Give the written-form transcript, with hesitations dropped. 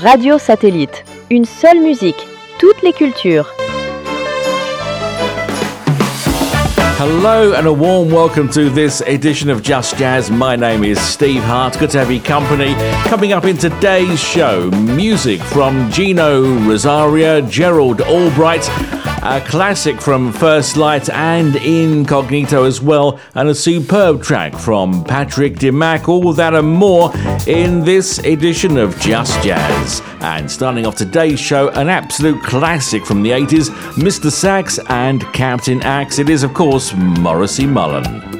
Radio Satellite. Une seule musique, toutes les cultures. Hello and a warm welcome to this edition of Just Jazz. My name is Steve Hart. Good to have your company. Coming up in today's show, music from Gino Rosario, Gerald Albright, a classic from First Light and Incognito as well, and a superb track from Patrick DeMac. All that and more in this edition of Just Jazz. And starting off today's show, an absolute classic from the 80s, Mr. Sax and Captain Axe. It is, of course, Morrissey Mullen.